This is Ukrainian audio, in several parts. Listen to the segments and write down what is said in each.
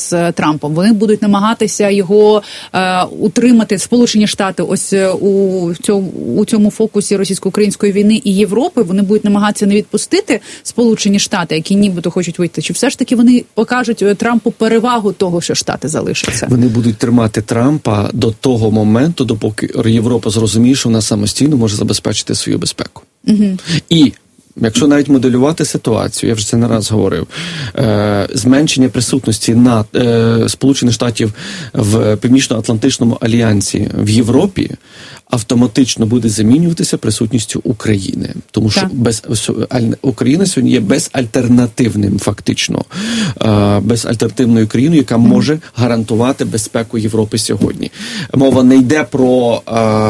з Трампом. Вони будуть намагатися його утримати, Сполучені Штати, ось у цьому фокусі російсько-української війни і Європи. Вони будуть намагатися не відпустити Сполучені Штати, які нібито хочуть вийти. Чи все ж таки вони покажуть Трампу перевагу того, що Штати залишаться? Вони будуть тримати Трампа до того моменту, допоки Європа зрозуміє, що вона самостійно може забезпечити свою безпеку. Угу. І якщо навіть моделювати ситуацію, я вже це не раз говорив, зменшення присутності Сполучених Штатів в Північно-Атлантичному альянсі в Європі автоматично буде замінюватися присутністю України. Тому що Україна сьогодні є безальтернативним, фактично, безальтернативною країною, яка може гарантувати безпеку Європи сьогодні. Мова не йде про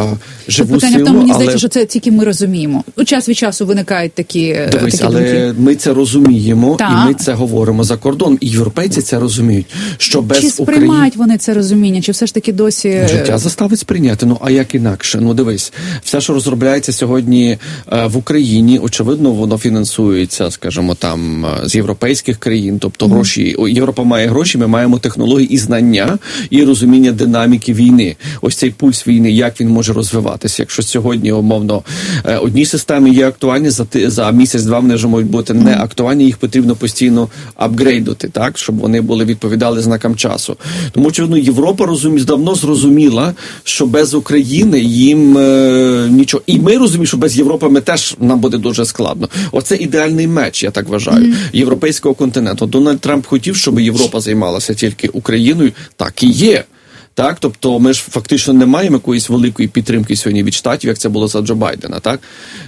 живу силу, в тому, мені здається, що це тільки ми розуміємо. Час від часу виникають такі але думки. ми це розуміємо, і ми це говоримо за кордон. І європейці це розуміють, що без України... Чи сприймають вони це розуміння, чи все ж таки досі... Життя заставить сприйняти, а як інакше? Дивись, все, що розробляється сьогодні в Україні, очевидно, воно фінансується, скажімо, там, з європейських країн, тобто гроші, Європа має гроші, ми маємо технології і знання, і розуміння динаміки війни. Ось цей пульс війни, як він може розвиватися. Якщо сьогодні, умовно, одні системи є актуальні, за місяць-два вони вже можуть бути не актуальні, їх потрібно постійно апгрейдити, так, щоб вони відповідали знакам часу. Тому, очевидно, Європа давно зрозуміла, що без України їм нічого. І ми розуміємо, що без Європи нам буде дуже складно. Оце ідеальний меч, я так вважаю, європейського континенту. Дональд Трамп хотів, щоб Європа займалася тільки Україною. Так і є. Так, тобто ми ж фактично не маємо якоїсь великої підтримки сьогодні від Штатів, як це було за Джо Байдена, так?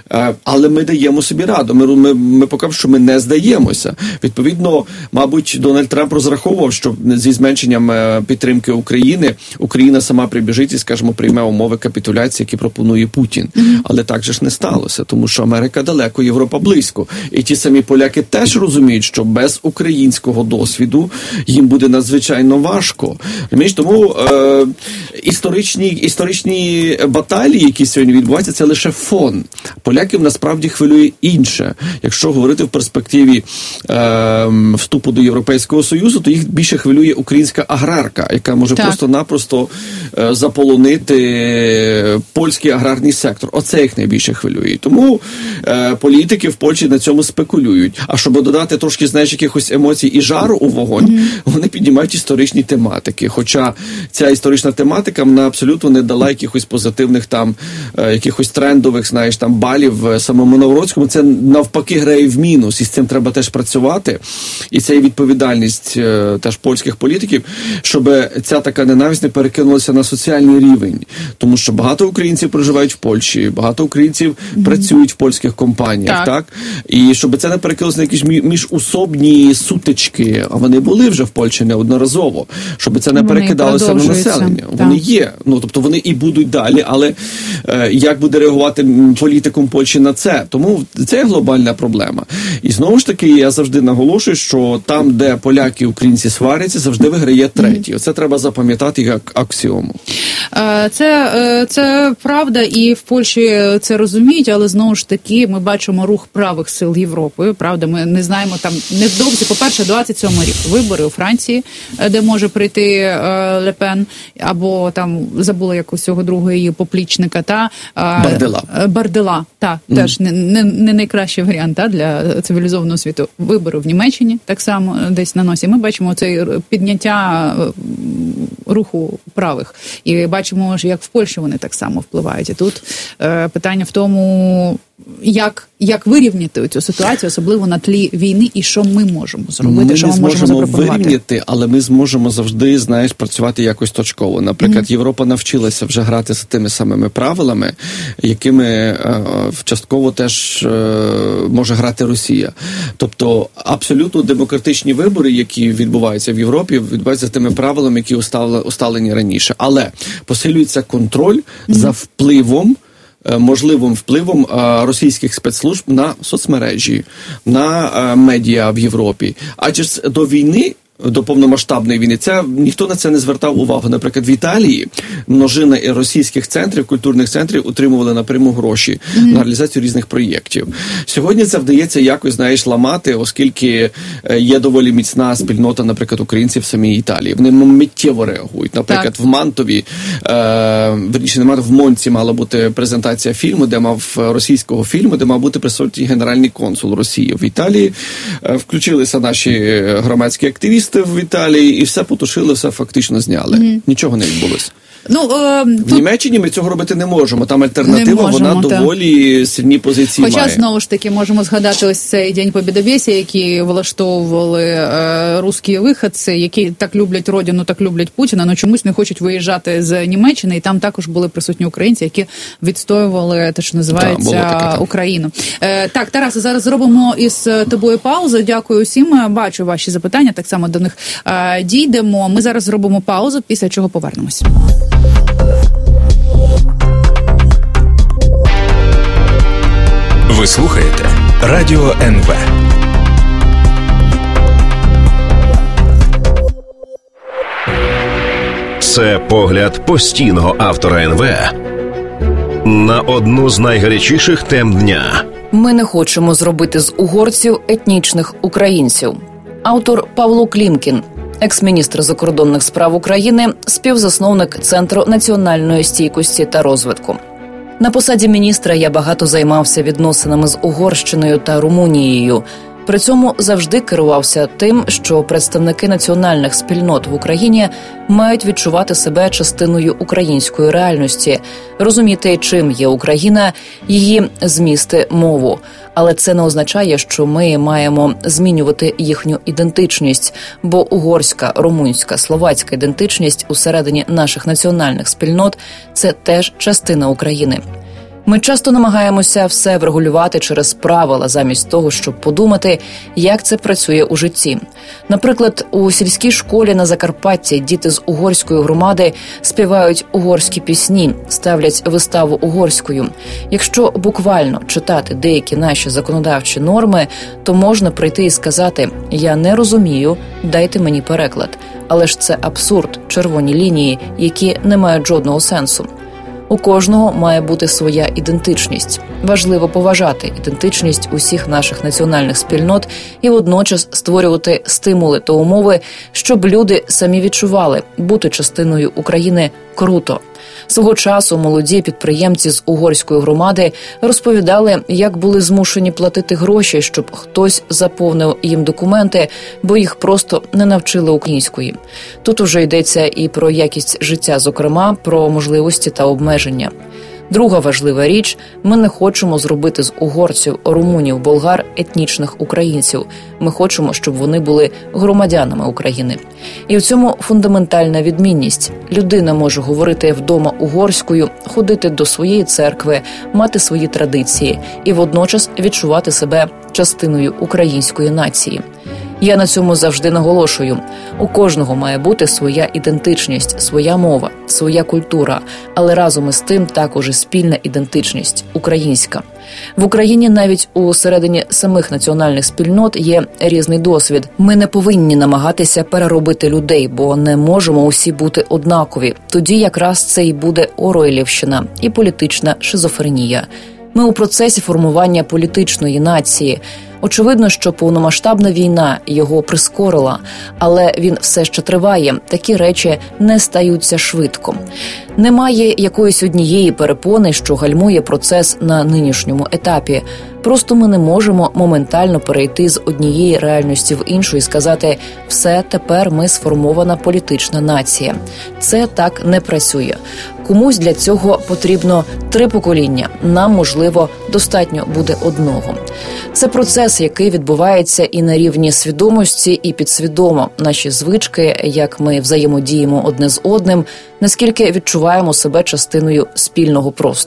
Але ми даємо собі раду, ми покажемо, що ми не здаємося. Відповідно, мабуть, Дональд Трамп розраховував, що зі зменшенням підтримки України, Україна сама прибіжить і, скажімо, прийме умови капітуляції, які пропонує Путін. Але так же ж не сталося, тому що Америка далеко, Європа близько. І ті самі поляки теж розуміють, що без українського досвіду їм буде надзвичайно важко. Тому історичні баталії, які сьогодні відбуваються, це лише фон. Поляків насправді хвилює інше. Якщо говорити в перспективі вступу до Європейського Союзу, то їх більше хвилює українська аграрка, яка може просто-напросто заполонити польський аграрний сектор. Оце їх найбільше хвилює. Тому політики в Польщі на цьому спекулюють. А щоб додати трошки, якихось емоцій і жару у вогонь, вони піднімають історичні тематики. Хоча ця історична тематика вона абсолютно не дала якихось позитивних якихось трендових, балів самому Новгородському. Це навпаки грає в мінус, і з цим треба теж працювати. І це є відповідальність теж польських політиків, щоб ця така ненависть не перекинулася на соціальний рівень. Тому що багато українців проживають в Польщі, багато українців працюють в польських компаніях, так? І щоб це не перекинулося на якісь міжусобні сутички, а вони були вже в Польщі неодноразово, щоб це не перекидалося на населення. Вони є, тобто вони і будуть далі, але як буде реагувати політикум Польщі на це? Тому це глобальна проблема. І знову ж таки, я завжди наголошую, що там, де поляки і українці сваряться, завжди виграє третій. Оце треба запам'ятати як аксіому. Це правда, і в Польщі це розуміють, але знову ж таки ми бачимо рух правих сил Європи, правда, ми не знаємо там невдовзі, по-перше, 27-й рік вибори у Франції, де може прийти Ле Пен, або там забула якось цього другого її поплічника, Бардела, теж не найкращий варіант для цивілізованого світу. Вибори в Німеччині так само десь на носі. Ми бачимо це підняття руху правих. І бачимо, як в Польщі вони так само впливають. І тут питання в тому, як вирівняти цю ситуацію, особливо на тлі війни, і що ми можемо зробити, що ми можемо запропонувати. Вирівняти, але ми зможемо завжди, працювати якось точково. Наприклад, Європа навчилася вже грати з тими самими правилами, якими частково теж може грати Росія. Тобто, абсолютно демократичні вибори, які відбуваються в Європі, відбуваються з тими правилами, які усталені раніше. Але посилюється контроль за впливом, можливим впливом російських спецслужб на соцмережі, на медіа в Європі. Адже до війни до повномасштабної війни, ніхто на це не звертав увагу. Наприклад, в Італії множина російських центрів, культурних центрів отримували напряму гроші на реалізацію різних проєктів. Сьогодні це вдається якось, ламати, оскільки є доволі міцна спільнота, наприклад, українців в самій Італії. Вони миттєво реагують. Наприклад, в Мантові, в Монці мала бути презентація фільму, російського фільму, де мав бути присутній генеральний консул Росії в Італії. Включилися наші громадські активісти в Італії і все потушили, все фактично зняли. Нічого не відбулося. В Німеччині ми цього робити не можемо. Там альтернатива, вона доволі сильні позиції має. Хоча, знову ж таки, можемо згадати ось цей День Побєдобєсія, який влаштовували русські виходці, які так люблять родину, так люблять Путіна, але чомусь не хочуть виїжджати з Німеччини, і там також були присутні українці, які відстоювали те, що називається Україну. Так, Тарасе, зараз зробимо із тобою паузу. Дякую усім. Бачу ваші запитання, так само до них дійдемо. Ми зараз зробимо паузу, після чого повернемось. Ви слухаєте Радіо НВ. Це погляд постійного автора НВ на одну з найгарячіших тем дня. Ми не хочемо зробити з угорців етнічних українців. Автор Павло Клімкін, екс-міністр закордонних справ України, співзасновник Центру національної стійкості та розвитку. На посаді міністра я багато займався відносинами з Угорщиною та Румунією. При цьому завжди керувався тим, що представники національних спільнот в Україні мають відчувати себе частиною української реальності, розуміти, чим є Україна, її змісти, мову. Але це не означає, що ми маємо змінювати їхню ідентичність, бо угорська, румунська, словацька ідентичність усередині наших національних спільнот – це теж частина України. Ми часто намагаємося все врегулювати через правила, замість того, щоб подумати, як це працює у житті. Наприклад, у сільській школі на Закарпатті діти з угорської громади співають угорські пісні, ставлять виставу угорською. Якщо буквально читати деякі наші законодавчі норми, то можна прийти і сказати «я не розумію, дайте мені переклад». Але ж це абсурд, червоні лінії, які не мають жодного сенсу. У кожного має бути своя ідентичність. Важливо поважати ідентичність усіх наших національних спільнот і водночас створювати стимули та умови, щоб люди самі відчували, бути частиною України круто. Свого часу молоді підприємці з угорської громади розповідали, як були змушені платити гроші, щоб хтось заповнив їм документи, бо їх просто не навчили української. Тут уже йдеться і про якість життя, зокрема, про можливості та обмеження. Друга важлива річ – ми не хочемо зробити з угорців, румунів, болгар етнічних українців. Ми хочемо, щоб вони були громадянами України. І в цьому фундаментальна відмінність. Людина може говорити вдома угорською, ходити до своєї церкви, мати свої традиції і водночас відчувати себе частиною української нації. Я на цьому завжди наголошую. У кожного має бути своя ідентичність, своя мова, своя культура, але разом із тим також і спільна ідентичність – українська. В Україні навіть у середині самих національних спільнот є різний досвід. Ми не повинні намагатися переробити людей, бо не можемо усі бути однакові. Тоді якраз це і буде Оройлівщина і політична шизофренія. Ми у процесі формування політичної нації. Очевидно, що повномасштабна війна його прискорила, але він все ще триває. Такі речі не стаються швидко. Немає якоїсь однієї перепони, що гальмує процес на нинішньому етапі. Просто ми не можемо моментально перейти з однієї реальності в іншу і сказати «все, тепер ми сформована політична нація». Це так не працює. Комусь для цього потрібно 3 покоління. Нам, можливо, достатньо буде одного. Це процес, який відбувається і на рівні свідомості, і підсвідомо. Наші звички, як ми взаємодіємо одне з одним, наскільки відчуваємо себе частиною спільного простору.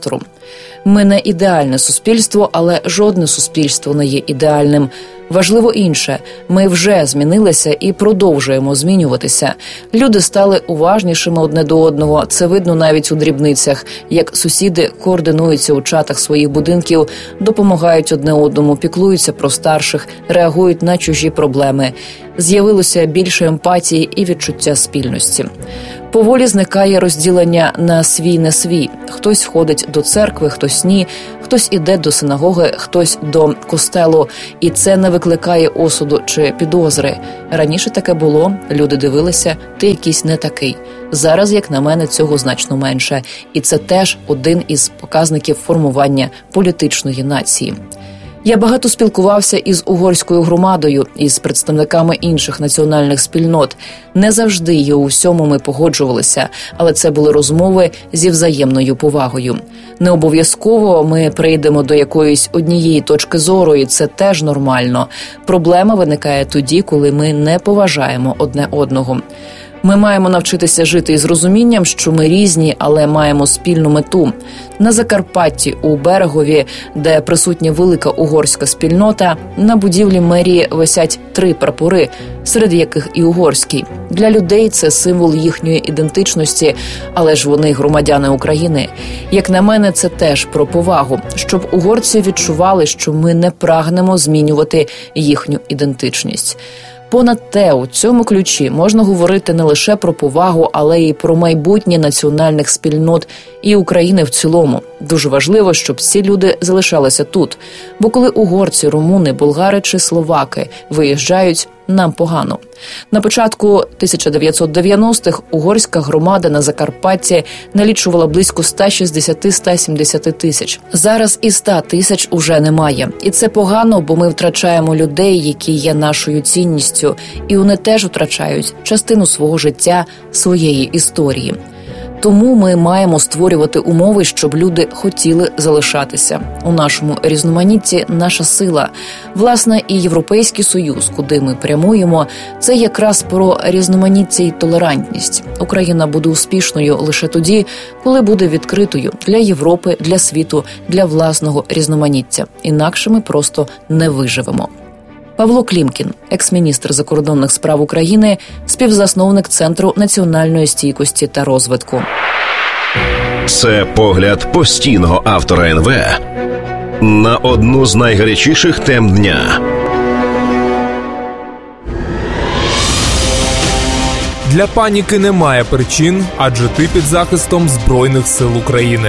Ми не ідеальне суспільство, але жодне суспільство не є ідеальним. Важливо інше. Ми вже змінилися і продовжуємо змінюватися. Люди стали уважнішими одне до одного. Це видно навіть у дрібницях, як сусіди координуються у чатах своїх будинків, допомагають одне одному, піклуються про старших, реагують на чужі проблеми. З'явилося більше емпатії і відчуття спільності. Поволі зникає розділення на свій-не свій. Хтось ходить до церкви, хтось ні, хтось іде до синагоги, хтось до костелу. І це не викликає осуду чи підозри. Раніше таке було, люди дивилися, ти якийсь не такий. Зараз, як на мене, цього значно менше. І це теж один із показників формування політичної нації. Я багато спілкувався із угорською громадою, із представниками інших національних спільнот. Не завжди і у всьому ми погоджувалися, але це були розмови зі взаємною повагою. Не обов'язково ми прийдемо до якоїсь однієї точки зору, і це теж нормально. Проблема виникає тоді, коли ми не поважаємо одне одного. Ми маємо навчитися жити із розумінням, що ми різні, але маємо спільну мету. На Закарпатті, у Берегові, де присутня велика угорська спільнота, на будівлі мерії висять 3 прапори, серед яких і угорський. Для людей це символ їхньої ідентичності, але ж вони громадяни України. Як на мене, це теж про повагу, щоб угорці відчували, що ми не прагнемо змінювати їхню ідентичність. Понад те, у цьому ключі можна говорити не лише про повагу, але й про майбутнє національних спільнот і України в цілому. Дуже важливо, щоб ці люди залишалися тут. Бо коли угорці, румуни, болгари чи словаки виїжджають, нам погано. На початку 1990-х угорська громада на Закарпатті налічувала близько 160-170 тисяч. Зараз і 100 тисяч уже немає. І це погано, бо ми втрачаємо людей, які є нашою цінністю. І вони теж втрачають частину свого життя, своєї історії. Тому ми маємо створювати умови, щоб люди хотіли залишатися. У нашому різноманітті наша сила. Власне, і Європейський Союз, куди ми прямуємо, це якраз про різноманіття і толерантність. Україна буде успішною лише тоді, коли буде відкритою для Європи, для світу, для власного різноманіття. Інакше ми просто не виживемо. Павло Клімкін, екс-міністр закордонних справ України, співзасновник Центру національної стійкості та розвитку. Це погляд постійного автора НВ на одну з найгарячіших тем дня. Для паніки немає причин, адже ти під захистом Збройних сил України.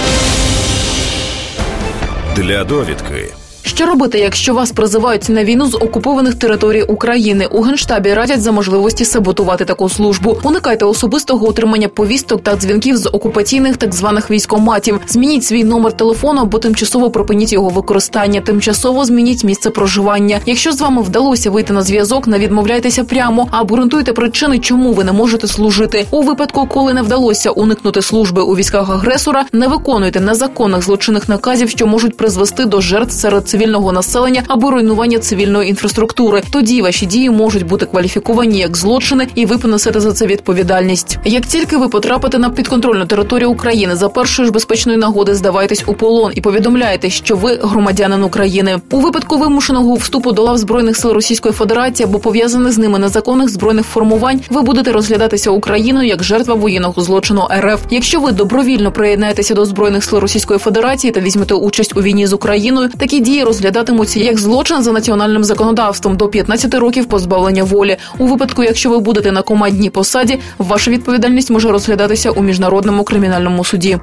Для довідки. Що робити, якщо вас призивають на війну з окупованих територій України? У Генштабі радять за можливості саботувати таку службу. Уникайте особистого отримання повісток та дзвінків з окупаційних так званих військкоматів. Змініть свій номер телефону або тимчасово припиніть його використання. Тимчасово змініть місце проживання. Якщо з вами вдалося вийти на зв'язок, не відмовляйтеся прямо, а обґрунтуйте причини, чому ви не можете служити. У випадку, коли не вдалося уникнути служби у військах агресора, не виконуйте незаконних злочинних наказів, що можуть призвести до жертв серед цивільного населення або руйнування цивільної інфраструктури. Тоді ваші дії можуть бути кваліфіковані як злочини, і ви понесете за це відповідальність. Як тільки ви потрапите на підконтрольну територію України, за першої ж безпечної нагоди здавайтесь у полон і повідомляйте, що ви громадянин України. У випадку вимушеного вступу до лав Збройних сил Російської Федерації або пов'язаних з ними незаконних збройних формувань, ви будете розглядатися Україною як жертва воєнного злочину РФ. Якщо ви добровільно приєднаєтеся до Збройних сил Російської Федерації та візьмете участь у війні з Україною, такі дії розглядатимуться як злочин за національним законодавством до 15 років позбавлення волі. У випадку, якщо ви будете на командній посаді, ваша відповідальність може розглядатися у Міжнародному кримінальному суді.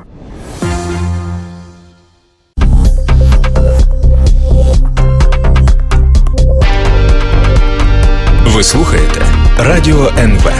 Ви слухаєте Радіо НВ.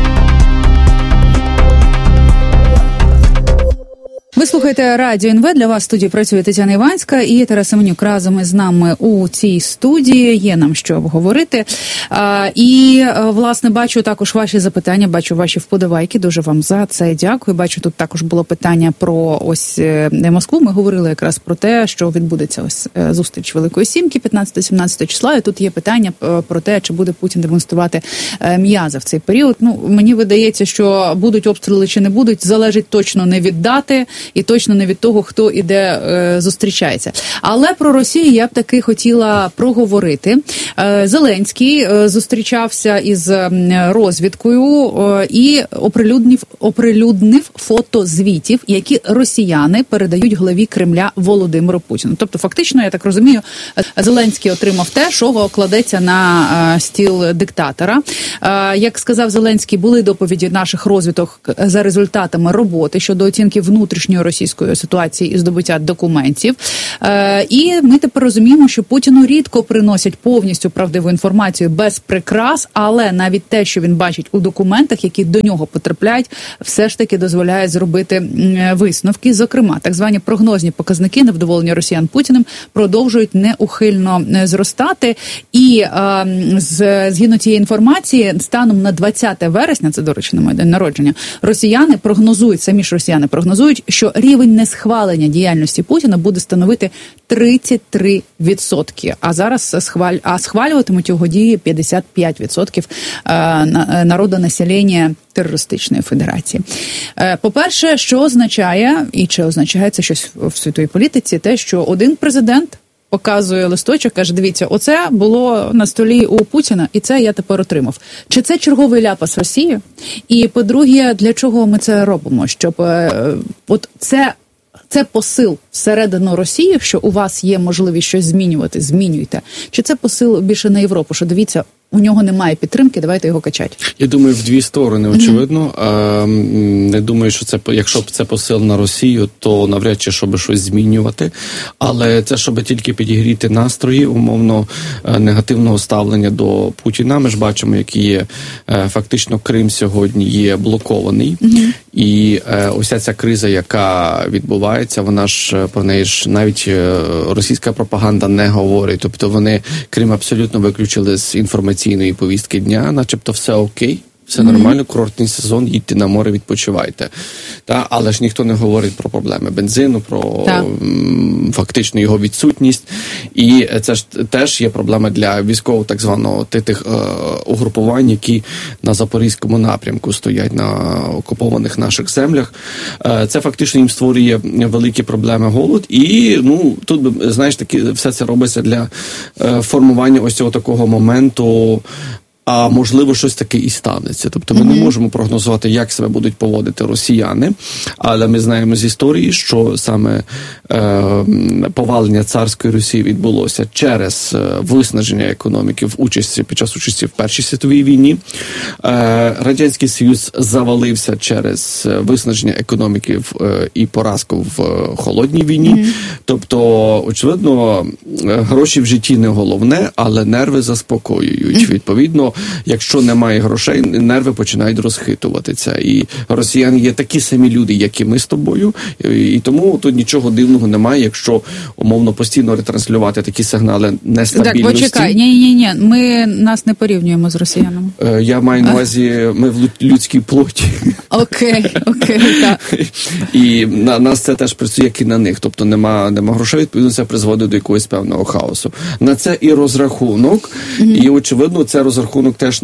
Ви слухаєте Радіо НВ. Для вас в студії працює Тетяна Іванська і Тарас Семенюк разом із нами у цій студії. Є нам що обговорити. І, власне, бачу також ваші запитання, бачу ваші вподобайки. Дуже вам за це дякую. Бачу, тут також було питання про ось Москву. Ми говорили якраз про те, що відбудеться ось зустріч Великої Сімки 15-17 числа. І тут є питання про те, чи буде Путін демонструвати м'язи в цей період. Ну, мені видається, що будуть обстріли чи не будуть, залежить точно не від дати. І точно точно не від того, хто іде зустрічається. Але про Росію я б таки хотіла проговорити. Зеленський зустрічався із розвідкою і оприлюднив фото звітів, які росіяни передають главі Кремля Володимиру Путіну. Тобто, фактично, я так розумію, Зеленський отримав те, що кладеться на стіл диктатора. Як сказав Зеленський, були доповіді наших розвідок за результатами роботи щодо оцінки внутрішньої російської ситуації і здобуття документів. І ми тепер розуміємо, що Путіну рідко приносять повністю правдиву інформацію без прикрас, але навіть те, що він бачить у документах, які до нього потрапляють, все ж таки дозволяє зробити висновки. Зокрема, так звані прогнозні показники невдоволення росіян Путіним продовжують неухильно зростати. І згідно цієї інформації, станом на 20 вересня, це, до речі, на мій день народження, росіяни прогнозують, самі ж росіяни прогнозують, що рівень несхвалення діяльності Путіна буде становити 33%. А зараз схвалюватимуть його дії 55% народонаселення терористичної федерації. По-перше, що означає, і чи означає це щось в світовій політиці, те, що один президент показує листочок, каже, дивіться, оце було на столі у Путіна, і це я тепер отримав. Чи це черговий ляпас Росії? І, по-друге, для чого ми це робимо? Щоб от це посил всередину Росії, що у вас є можливість щось змінювати, змінюйте. Чи це посил більше на Європу, що дивіться, у нього немає підтримки, давайте його качати? Я думаю, в дві сторони, очевидно. Не думаю, що це, якщо б це посил на Росію, то навряд чи, щоб щось змінювати. Але це, щоб тільки підігріти настрої, умовно, негативного ставлення до Путіна. Ми ж бачимо, які є, фактично, Крим сьогодні є блокований. І ось ця криза, яка відбувається, вона ж, про неї ж навіть російська пропаганда не говорить. Тобто вони Крим абсолютно виключили з інформаційної повістки дня, начебто все окей. Все нормально, курортний сезон, їдьте на море, відпочивайте. Але ж ніхто не говорить про проблеми бензину, про фактично його відсутність. І це ж теж є проблема для військового так званого тих угрупувань, які на Запорізькому напрямку стоять на окупованих наших землях. Це фактично їм створює великі проблеми голод. І, тут, знаєш, все це робиться для формування ось цього такого моменту, а можливо щось таке і станеться. Тобто ми не можемо прогнозувати, як себе будуть поводити росіяни, але ми знаємо з історії, що саме повалення царської Росії відбулося через виснаження економіки під час участі в Першій світовій війні. Радянський Союз завалився через виснаження економіки і поразку в Холодній війні. Тобто, очевидно, гроші в житті не головне, але нерви заспокоюють. Відповідно, якщо немає грошей, нерви починають розхитуватися. І росіяни є такі самі люди, як і ми з тобою, і тому тут нічого дивного немає, якщо умовно постійно ретранслювати такі сигнали нестабільності. Так, почекай, ні, ми нас не порівнюємо з росіянами. Я маю на увазі, ми в людській плоті. Окей, так. І на нас це теж працює, як і на них. Тобто нема грошей, відповідно, це призводить до якогось певного хаосу. На це і розрахунок, і, очевидно, це розрахунок теж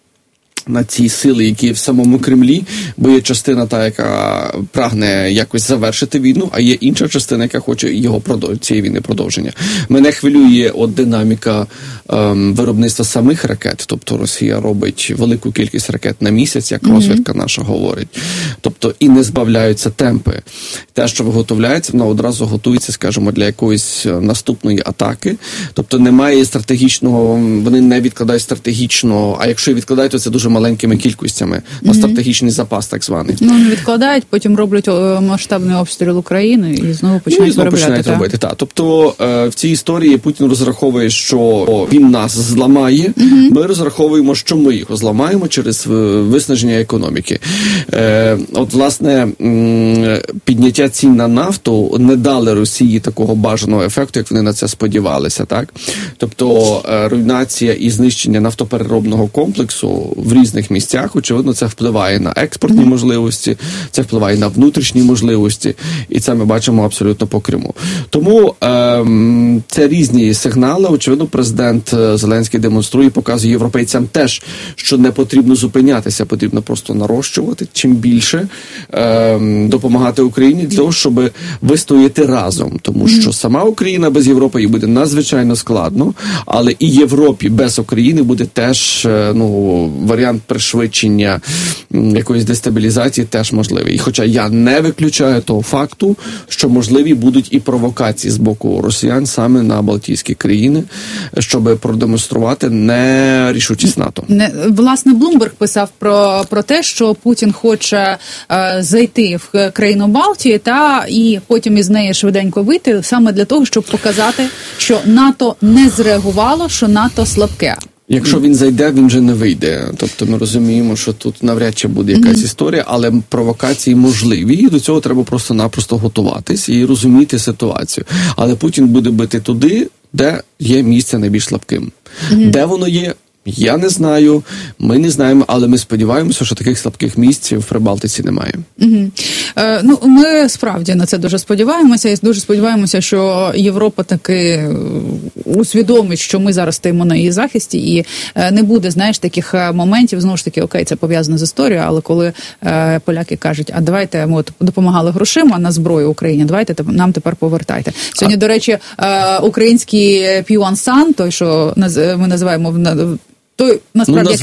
на ці сили, які в самому Кремлі, бо є частина та, яка прагне якось завершити війну, а є інша частина, яка хоче цієї війни продовження. Мене хвилює динаміка виробництва самих ракет, тобто Росія робить велику кількість ракет на місяць, як розвідка наша говорить. Тобто і не збавляються темпи. Те, що виготовляється, воно одразу готується, скажімо, для якоїсь наступної атаки. Тобто немає стратегічного, вони не відкладають стратегічно, а якщо і відкладають, то це дуже маленькими кількостями, на стратегічний запас так званий. Не відкладають, потім роблять масштабний обстріл України і знову починають робити. Тобто в цій історії Путін розраховує, що він нас зламає, ми розраховуємо, що ми його зламаємо через виснаження економіки. От, власне, підняття цін на нафту не дали Росії такого бажаного ефекту, як вони на це сподівалися, так? Тобто руйнація і знищення нафтопереробного комплексу в різних місцях. Очевидно, це впливає на експортні можливості, це впливає на внутрішні можливості, і це ми бачимо абсолютно по Криму. Тому це різні сигнали. Очевидно, президент Зеленський демонструє, показує європейцям теж, що не потрібно зупинятися, потрібно просто нарощувати чим більше, допомагати Україні для того, щоб вистояти разом. Тому що сама Україна без Європи їй буде надзвичайно складно, але і Європі без України буде теж, варіант пришвидшення якоїсь дестабілізації теж можливий. І хоча я не виключаю того факту, що можливі будуть і провокації з боку росіян саме на Балтійські країни, щоб продемонструвати нерішучість НАТО. Власне, Блумберг писав про те, що Путін хоче зайти в країну Балтії і потім із неї швиденько вийти, саме для того, щоб показати, що НАТО не зреагувало, що НАТО слабке. Якщо він зайде, він вже не вийде. Тобто ми розуміємо, що тут навряд чи буде якась історія, але провокації можливі, і до цього треба просто-напросто готуватись і розуміти ситуацію. Але Путін буде бити туди, де є місце найбільш слабким. Де воно є? Я не знаю, ми не знаємо, але ми сподіваємося, що таких слабких місць в Прибалтиці немає. Ми справді на це дуже сподіваємося, і дуже сподіваємося, що Європа таки усвідомить, що ми зараз стоїмо на її захисті, і не буде, таких моментів, знову ж таки, окей, це пов'язано з історією, але коли поляки кажуть, а давайте ми допомагали грошима на зброю Україні, давайте нам тепер повертайте. Сьогодні, до речі, український П'юан Сан, той, що ми називаємо той, насправді,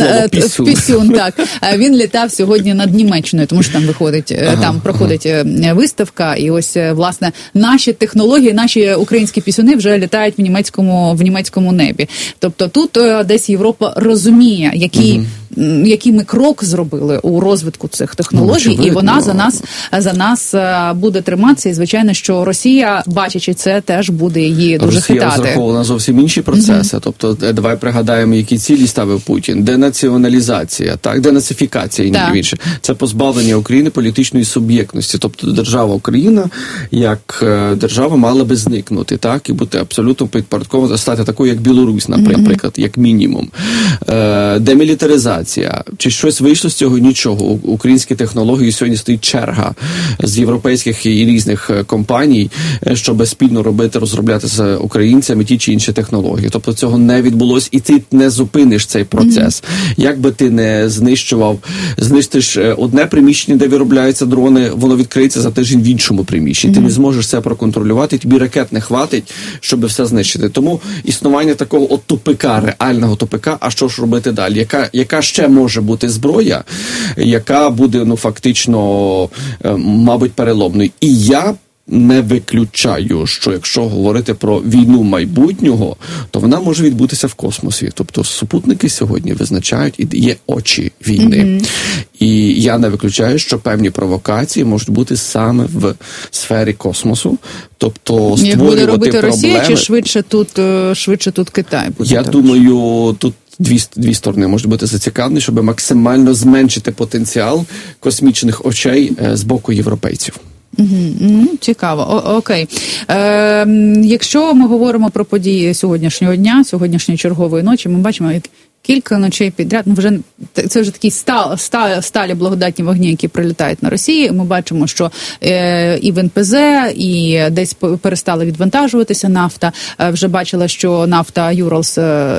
Пісюн, так. Він літав сьогодні над Німеччиною, тому що там там проходить виставка, і ось, власне, наші технології, наші українські пісюни вже літають в німецькому небі. Тобто тут десь Європа розуміє, який ми крок зробили у розвитку цих технологій, і вона за нас буде триматися. І, звичайно, що Росія, бачачи це, теж буде її дуже хитати. Росія розраховувала на зовсім інші процеси. Тобто, давай пригадаємо, які цілі ставив Путін. Денаціоналізація, денацифікація, і не більше. Це позбавлення України політичної суб'єктності. Тобто, держава Україна, як держава, мала би зникнути, і бути абсолютно підпорядкована, стати такою, як Білорусь, наприклад, як мінімум. Демілітаризація. Чи щось вийшло з цього? Нічого. Українські технології, сьогодні стоїть черга з європейських і різних компаній, щоб спільно розробляти з українцями ті чи інші технології. Тобто цього не відбулось, і ти не зупиниш цей процес. Як би ти не знищиш одне приміщення, де виробляються дрони, воно відкриється за тиждень в іншому приміщенні. Ти не зможеш це проконтролювати, тобі ракет не хватить, щоб все знищити. Тому існування такого тупика, реального тупика, а що ж робити далі? Яка ще може бути зброя, яка буде, фактично, мабуть, переломною. І я не виключаю, що якщо говорити про війну майбутнього, то вона може відбутися в космосі. Тобто супутники сьогодні визначають, і є очі війни. І я не виключаю, що певні провокації можуть бути саме в сфері космосу. Тобто створювати проблеми. Як буде робити Росія, чи швидше тут Китай буде? Я думаю, тут дві сторони можуть бути зацікавлені, щоб максимально зменшити потенціал космічних очей з боку європейців. Цікаво. Окей. Якщо ми говоримо про події сьогоднішнього дня, сьогоднішньої чергової ночі, ми бачимо, як кілька ночей підряд, це вже такі сталі благодатні вогні, які прилітають на Росії. Ми бачимо, що і в НПЗ, і десь перестали відвантажуватися нафта. Вже бачила, що нафта Юралс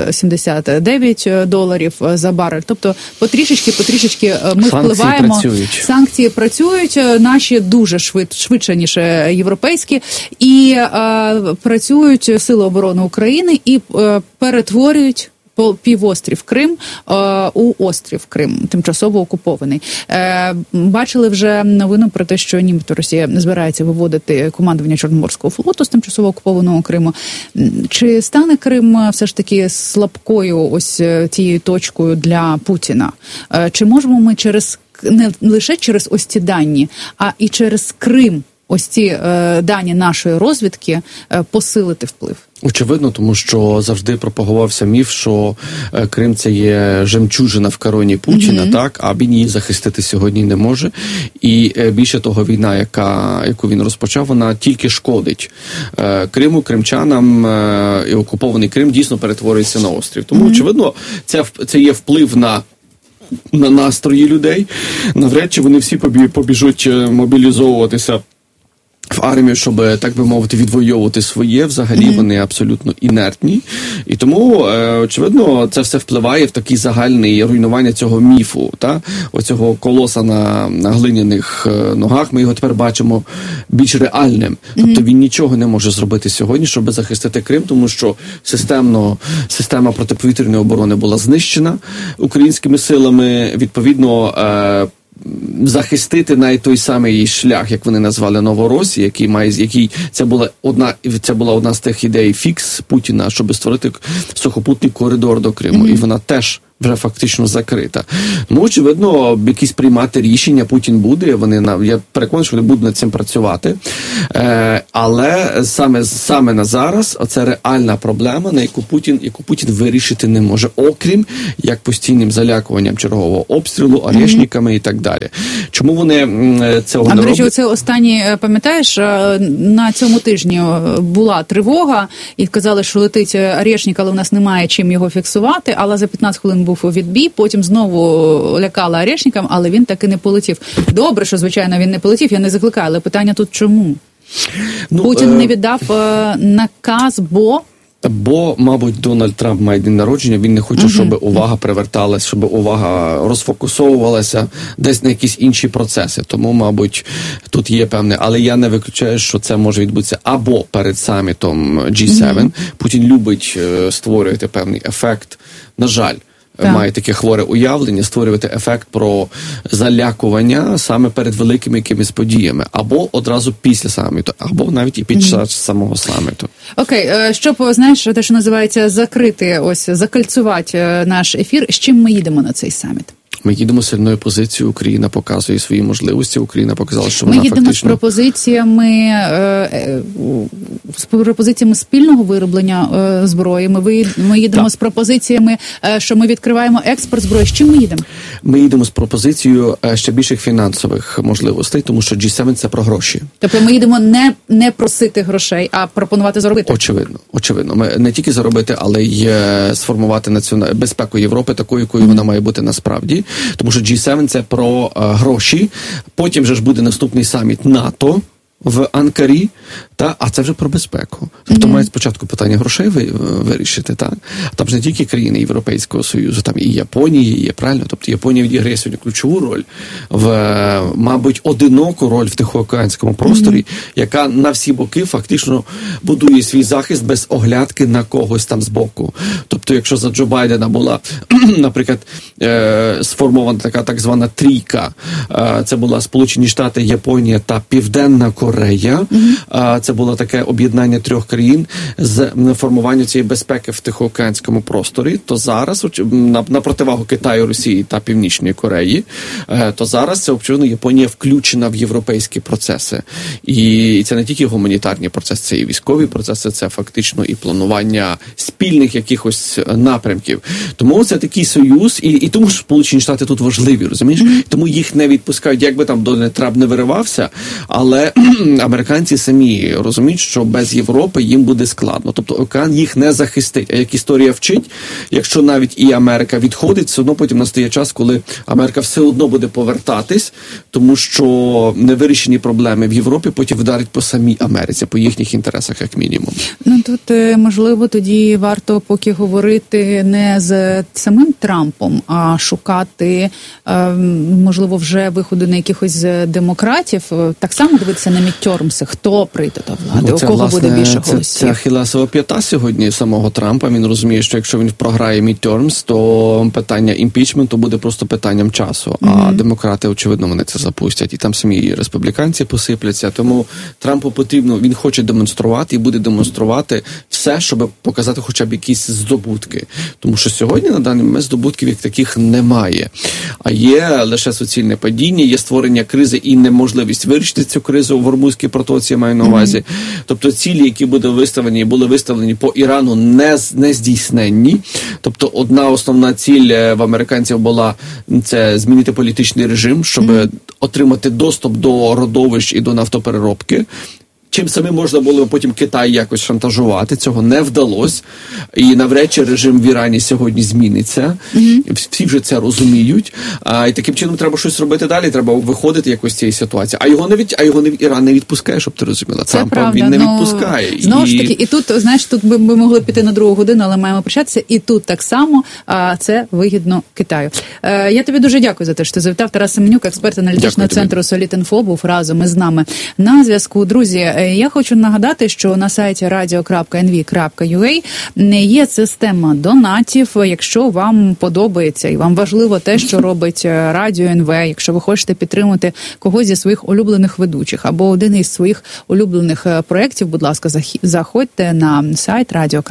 $79 за барель. Тобто потрішечки ми впливаємо. Санкції працюють, наші дуже швидше, ніж європейські, і працюють Сили оборони України і перетворюють півострів Крим у острів Крим, тимчасово окупований. Бачили вже новину про те, що нібито Росія збирається виводити командування Чорноморського флоту з тимчасово окупованого Криму. Чи стане Крим все ж таки слабкою ось тією точкою для Путіна? Чи можемо ми не лише через ось ці дані, а і через Крим, ось ці дані нашої розвідки, посилити вплив? Очевидно, тому що завжди пропагувався міф, що Крим – це є жемчужина в короні Путіна, а він її захистити сьогодні не може. І більше того, війна, яку він розпочав, вона тільки шкодить Криму, кримчанам, і окупований Крим дійсно перетворюється на острів. Тому, очевидно, це є вплив на на настрої людей. Навряд чи вони всі побіжуть мобілізовуватися в армію, щоб, так би мовити, відвоювати своє. Взагалі вони абсолютно інертні. І тому, очевидно, це все впливає в такий загальний руйнування цього міфу, оцього колоса на глиняних ногах. Ми його тепер бачимо більш реальним. Тобто він нічого не може зробити сьогодні, щоб захистити Крим, тому що система протиповітряної оборони була знищена українськими силами. Відповідно, захистити навіть той самий шлях, як вони назвали Новоросії, це була одна з тих ідей фікс Путіна, щоб створити сухопутний коридор до Криму. І вона теж вже фактично закрита. Тому, очевидно, якісь приймати рішення Путін буде, я переконаний, що вони будуть над цим працювати. Але саме на зараз це реальна проблема, на яку Путін вирішити не може, окрім як постійним залякуванням чергового обстрілу, арешниками і так далі. Чому вони цього не роблять? До речі, оце останнє, пам'ятаєш, на цьому тижні була тривога, і казали, що летить арешник, але в нас немає чим його фіксувати, але за 15 хвилин був відбій, потім знову лякали арешникам, але він таки не полетів. Добре, що, звичайно, він не полетів, я не закликаю, але питання тут чому? Путін не віддав наказ, Бо, мабуть, Дональд Трамп має день народження, він не хоче, щоб увага приверталась, щоб увага розфокусовувалася десь на якісь інші процеси. Тому, мабуть, тут є певне, але я не виключаю, що це може відбутися або перед самітом G7. Путін любить створювати певний ефект, на жаль. Має таке хворе уявлення, створювати ефект про залякування саме перед великими якимись подіями. Або одразу після саміту, або навіть і під час самого саміту. Окей, щоб, те, що називається, закольцювати наш ефір, з чим ми їдемо на цей саміт? Ми їдемо з сильною позицією, Україна показує свої можливості, Україна показала, що вона фактично... Ми їдемо з пропозиціями спільного вироблення зброї, ми їдемо з пропозиціями, що ми відкриваємо експорт зброї. З чим ми їдемо? Ми їдемо з пропозицією ще більших фінансових можливостей, тому що G7 – це про гроші. Тобто ми їдемо не просити грошей, а пропонувати заробити? Очевидно. Ми не тільки заробити, але й сформувати безпеку Європи такою, якою вона має бути насправді. Тому що G7 – це про гроші. Потім же ж буде наступний саміт НАТО в Анкарі, а це вже про безпеку. Тобто мають спочатку питання грошей вирішити, так? Там ж не тільки країни Європейського Союзу, там і Японія є, правильно? Тобто Японія відіграє сьогодні ключову роль, мабуть, одиноку роль в Тихоокеанському просторі, яка на всі боки фактично будує свій захист без оглядки на когось там збоку. Тобто, якщо за Джо Байдена була, наприклад, сформована така так звана трійка, це була Сполучені Штати, Японія та Південна Корея, це було таке об'єднання трьох країн з формуванням цієї безпеки в Тихоокеанському просторі, то зараз, на противагу Китаю, Росії та Північної Кореї, то зараз це, очевидно, Японія включена в європейські процеси. І це не тільки гуманітарні процеси, це і військові процеси, це фактично і планування спільних якихось напрямків. Тому це такий союз, і тому ж Сполучені Штати тут важливі, розумієш? Тому їх не відпускають, якби там Дональд Трамп не виривався, але американці самі розуміють, що без Європи їм буде складно. Тобто океан їх не захистить. А як історія вчить, якщо навіть і Америка відходить, все одно потім настає час, коли Америка все одно буде повертатись, тому що невирішені проблеми в Європі потім вдарять по самій Америці, по їхніх інтересах, як мінімум. Тут, можливо, тоді варто поки говорити не з самим Трампом, а шукати, можливо, вже виходу на якихось демократів, так само дивитися на мідтермси, хто прийде до влади, у кого буде більше голосів. Це ахіллесова п'ята сьогодні самого Трампа. Він розуміє, що якщо він програє мідтермс, то питання імпічменту буде просто питанням часу. А демократи, очевидно, вони це запустять. І там самі республіканці посипляться. Тому Трампу потрібно, він хоче демонструвати і буде демонструвати все, щоб показати хоча б якісь здобутки. Тому що сьогодні на даний момент здобутків як таких немає. А є лише суцільне падіння, є створення кризи і неможливість вирішити цю кризу в Ормузькій протоці, я маю на увазі. Тобто цілі, які були виставлені по Ірану, не здійсненні. Тобто одна основна ціль в американців була це змінити політичний режим, щоб отримати доступ до родовищ і до нафтопереробки. чим самим можна було потім Китай якось шантажувати. Цього не вдалося. І навряд чи режим в Ірані сьогодні зміниться. Всі вже це розуміють. І таким чином треба щось робити далі, треба виходити якось з цієї ситуації. А його Іран не відпускає, щоб ти розуміла. Трампа він не відпускає. Знову ж таки, і тут, знаєш, тут ми могли піти на другу годину, але маємо прощатися. І тут так само це вигідно Китаю. Я тобі дуже дякую за те, що ти завітав. Тарас Семенюк, експерт аналітичного центру Solid.Info, був разом із нами на зв'язку. Друзі, я хочу нагадати, що на сайті radio.nv.ua є система донатів. Якщо вам подобається і вам важливо те, що робить Радіо НВ, якщо ви хочете підтримати когось зі своїх улюблених ведучих або один із своїх улюблених проєктів, будь ласка, заходьте на сайт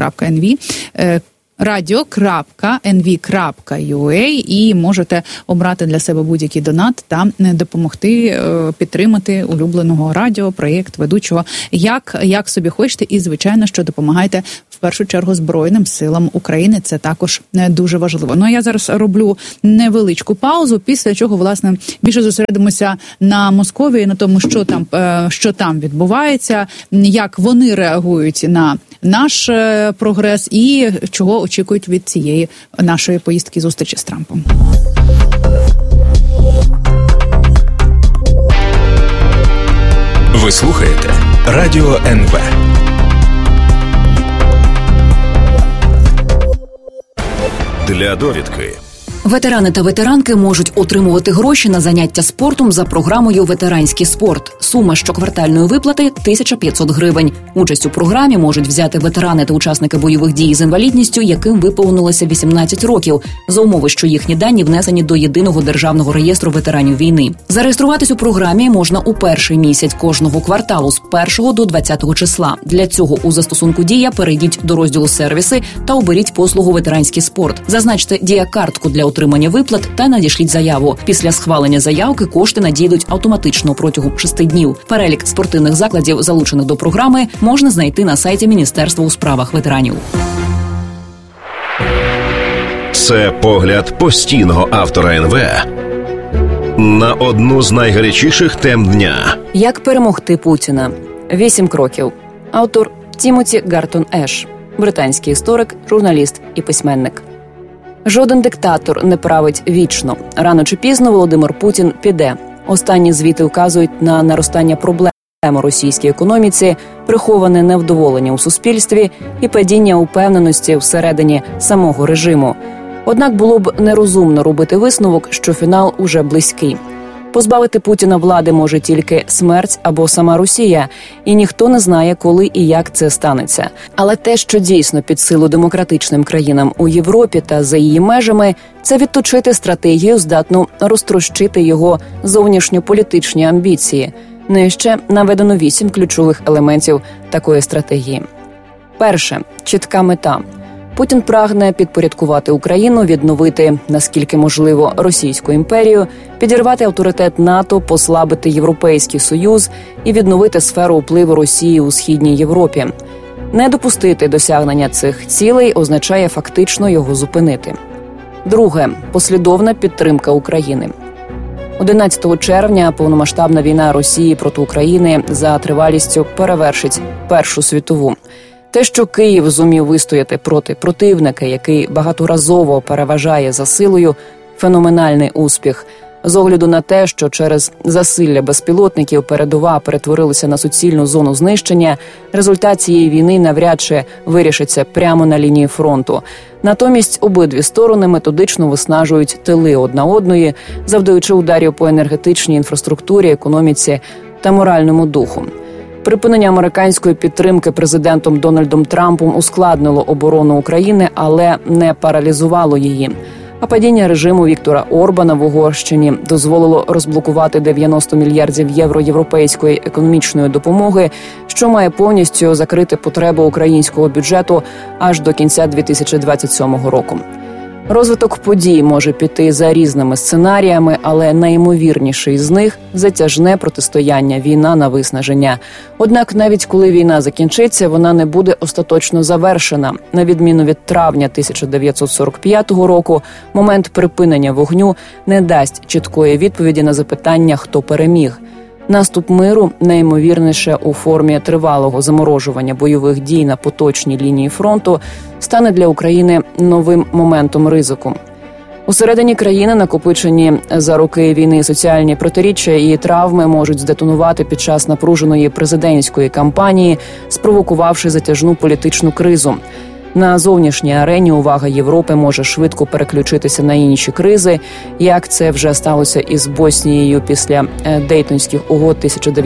radio.nv.ua і можете обрати для себе будь-який донат та допомогти підтримати улюбленого радіо, проєкт, ведучого, як собі хочете. І, звичайно, що допомагайте в першу чергу Збройним силам України. Це також дуже важливо. Ну, а я зараз роблю невеличку паузу, після чого, власне, більше зосередимося на Московії, на тому, що там відбувається, як вони реагують на наш прогрес і чого очікують від цієї нашої поїздки, зустрічі з Трампом. Ви слухаєте Радіо НВ. Для довідки. Ветерани та ветеранки можуть отримувати гроші на заняття спортом за програмою «Ветеранський спорт». Сума щоквартальної виплати – 1500 гривень. Участь у програмі можуть взяти ветерани та учасники бойових дій з інвалідністю, яким виповнилося 18 років, за умови, що їхні дані внесені до Єдиного державного реєстру ветеранів війни. Зареєструватись у програмі можна у перший місяць кожного кварталу з 1 до 20 числа. Для цього у застосунку «Дія» перейдіть до розділу «Сервіси» та оберіть послугу «Ветеранський спорт». Зазначте «Дія-картку» для отримання виплат та надішліть заяву. Після схвалення заявки кошти надійдуть автоматично протягом 6 днів. Перелік спортивних закладів, залучених до програми, можна знайти на сайті Міністерства у справах ветеранів. Це погляд постійного автора НВ на одну з найгарячіших тем дня. Як перемогти Путіна? 8 кроків. Автор Тімоті Гартон Еш, британський історик, журналіст і письменник. Жоден диктатор не править вічно. Рано чи пізно Володимир Путін піде. Останні звіти вказують на наростання проблем у російській економіці, приховане невдоволення у суспільстві і падіння упевненості всередині самого режиму. Однак було б нерозумно робити висновок, що фінал уже близький. Позбавити Путіна влади може тільки смерть або сама Росія, і ніхто не знає, коли і як це станеться. Але те, що дійсно під силу демократичним країнам у Європі та за її межами, це відточити стратегію, здатну розтрощити його зовнішньополітичні амбіції. Нижче наведено 8 ключових елементів такої стратегії. Перше – чітка мета. Путін прагне підпорядкувати Україну, відновити, наскільки можливо, Російську імперію, підірвати авторитет НАТО, послабити Європейський Союз і відновити сферу впливу Росії у Східній Європі. Не допустити досягнення цих цілей означає фактично його зупинити. Друге – послідовна підтримка України. 11 червня повномасштабна війна Росії проти України за тривалістю перевершить Першу світову. Те, що Київ зумів вистояти проти противника, який багаторазово переважає за силою, феноменальний успіх. З огляду на те, що через засилля безпілотників передова перетворилася на суцільну зону знищення, результат цієї війни навряд чи вирішиться прямо на лінії фронту. Натомість обидві сторони методично виснажують тили одна одної, завдаючи ударів по енергетичній інфраструктурі, економіці та моральному духу. Припинення американської підтримки президентом Дональдом Трампом ускладнило оборону України, але не паралізувало її. А падіння режиму Віктора Орбана в Угорщині дозволило розблокувати 90 мільярдів євро європейської економічної допомоги, що має повністю закрити потребу українського бюджету аж до кінця 2027 року. Розвиток подій може піти за різними сценаріями, але найімовірніший з них – затяжне протистояння, війна на виснаження. Однак навіть коли війна закінчиться, вона не буде остаточно завершена. На відміну від травня 1945 року, момент припинення вогню не дасть чіткої відповіді на запитання, хто переміг. Наступ миру, найімовірніше у формі тривалого заморожування бойових дій на поточній лінії фронту, стане для України новим моментом ризику. Усередині країни накопичені за роки війни соціальні протиріччя і травми можуть здетонувати під час напруженої президентської кампанії, спровокувавши затяжну політичну кризу. На зовнішній арені увага Європи може швидко переключитися на інші кризи, як це вже сталося із Боснією після Дейтонських угод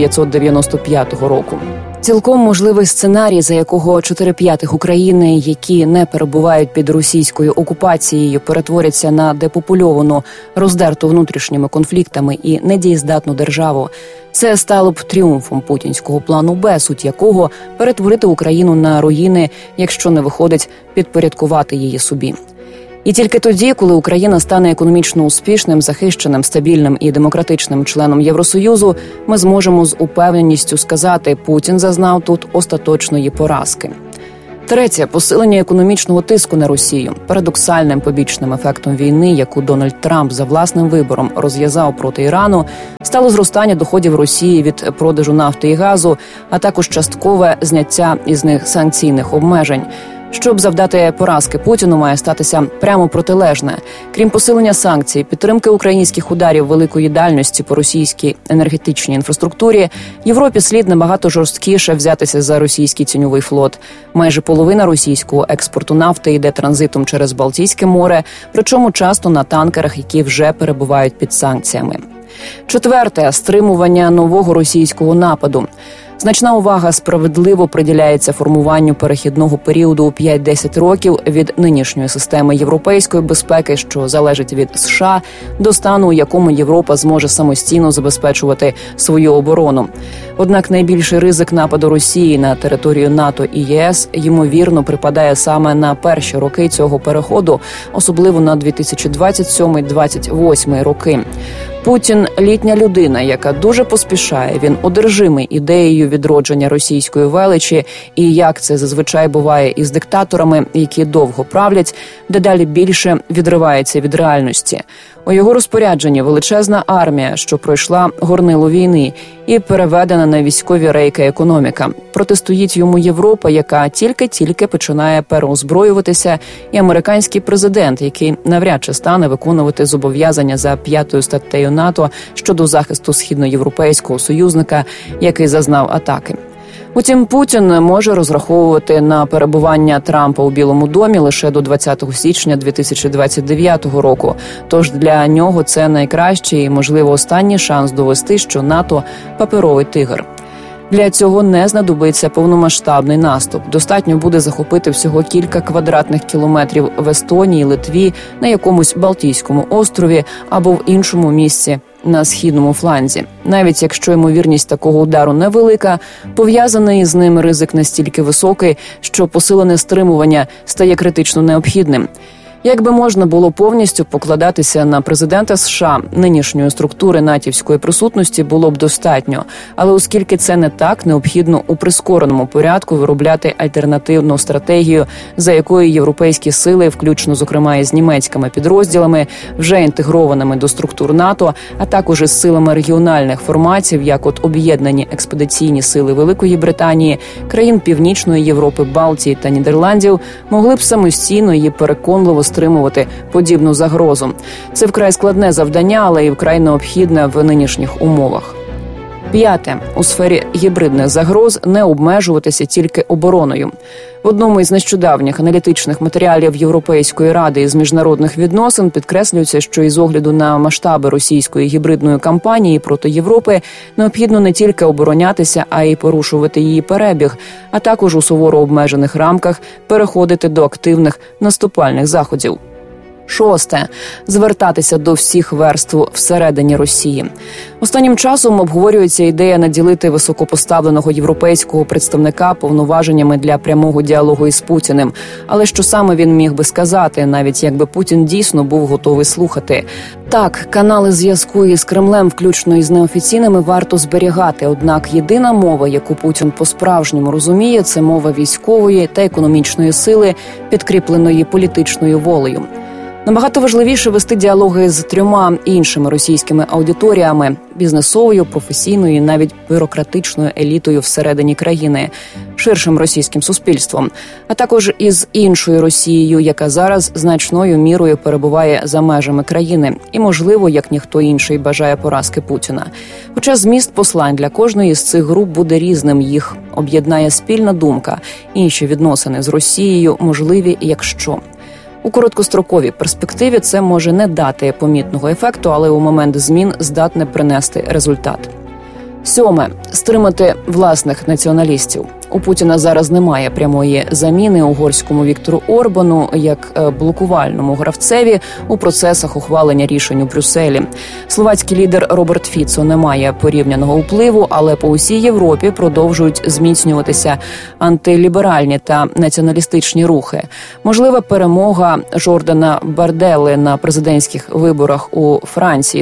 1995 року. Цілком можливий сценарій, за якого 4/5 України, які не перебувають під російською окупацією, перетворяться на депопульовану, роздерту внутрішніми конфліктами і недієздатну державу. Це стало б тріумфом путінського плану Б, суть якого перетворити Україну на руїни, якщо не виходить підпорядкувати її собі. І тільки тоді, коли Україна стане економічно успішним, захищеним, стабільним і демократичним членом Євросоюзу, ми зможемо з упевненістю сказати, Путін зазнав тут остаточної поразки. Третє – посилення економічного тиску на Росію. Парадоксальним побічним ефектом війни, яку Дональд Трамп за власним вибором розв'язав проти Ірану, стало зростання доходів Росії від продажу нафти і газу, а також часткове зняття із них санкційних обмежень. Щоб завдати поразки Путіну, має статися прямо протилежне. Крім посилення санкцій, підтримки українських ударів великої дальності по російській енергетичній інфраструктурі, Європі слід набагато жорсткіше взятися за російський тіньовий флот. Майже половина російського експорту нафти йде транзитом через Балтійське море, причому часто на танкерах, які вже перебувають під санкціями. Четверте – стримування нового російського нападу. Значна увага справедливо приділяється формуванню перехідного періоду у 5-10 років від нинішньої системи європейської безпеки, що залежить від США, до стану, у якому Європа зможе самостійно забезпечувати свою оборону. Однак найбільший ризик нападу Росії на територію НАТО і ЄС, ймовірно, припадає саме на перші роки цього переходу, особливо на 2027-2028 роки. Путін – літня людина, яка дуже поспішає. Він одержимий ідеєю відродження російської величі і, як це зазвичай буває із диктаторами, які довго правлять, дедалі більше відривається від реальності. У його розпорядженні величезна армія, що пройшла горнило війни і переведена на військові рейки економіка. Протистоїть йому Європа, яка тільки-тільки починає переозброюватися, і американський президент, який навряд чи стане виконувати зобов'язання за 5-ю статтею НАТО щодо захисту східноєвропейського союзника, який зазнав атаки. Утім, Путін може розраховувати на перебування Трампа у Білому домі лише до 20 січня 2029 року. Тож для нього це найкращий і, можливо, останній шанс довести, що НАТО – паперовий тигр. Для цього не знадобиться повномасштабний наступ. Достатньо буде захопити всього кілька квадратних кілометрів в Естонії, Литві, на якомусь Балтійському острові або в іншому місці на східному фланзі. Навіть якщо ймовірність такого удару невелика, пов'язаний з ним ризик настільки високий, що посилене стримування стає критично необхідним. Якби можна було повністю покладатися на президента США, нинішньої структури натівської присутності було б достатньо. Але оскільки це не так, необхідно у прискореному порядку виробляти альтернативну стратегію, за якою європейські сили, включно, зокрема, із німецькими підрозділами, вже інтегрованими до структур НАТО, а також із силами регіональних форматів, як от Об'єднані експедиційні сили Великої Британії, країн Північної Європи, Балтії та Нідерландів, могли б самостійно і переконливо стримувати подібну загрозу. Це вкрай складне завдання, але і вкрай необхідне в нинішніх умовах. П'яте. У сфері гібридних загроз не обмежуватися тільки обороною. В одному із нещодавніх аналітичних матеріалів Європейської ради із міжнародних відносин підкреслюється, що із огляду на масштаби російської гібридної кампанії проти Європи необхідно не тільки оборонятися, а й порушувати її перебіг, а також у суворо обмежених рамках переходити до активних наступальних заходів. Шосте. Звертатися до всіх верств всередині Росії. Останнім часом обговорюється ідея наділити високопоставленого європейського представника повноваженнями для прямого діалогу із Путіним. Але що саме він міг би сказати, навіть якби Путін дійсно був готовий слухати? Так, канали зв'язку із Кремлем, включно із неофіційними, варто зберігати. Однак єдина мова, яку Путін по-справжньому розуміє, це мова військової та економічної сили, підкріпленої політичною волею. Набагато важливіше вести діалоги з 3 іншими російськими аудиторіями – бізнесовою, професійною і навіть бюрократичною елітою всередині країни, ширшим російським суспільством, а також із іншою Росією, яка зараз значною мірою перебуває за межами країни і, можливо, як ніхто інший бажає поразки Путіна. Хоча зміст послань для кожної з цих груп буде різним, їх об'єднає спільна думка, інші відносини з Росією можливі, якщо. У короткостроковій перспективі це може не дати помітного ефекту, але у момент змін здатне принести результат. 7. Стримати власних націоналістів. У Путіна зараз немає прямої заміни угорському Віктору Орбану як блокувальному гравцеві у процесах ухвалення рішень у Брюсселі. Словацький лідер Роберт Фіцо не має порівняного впливу, але по усій Європі продовжують зміцнюватися антиліберальні та націоналістичні рухи. Можлива перемога Жордана Барделли на президентських виборах у Франції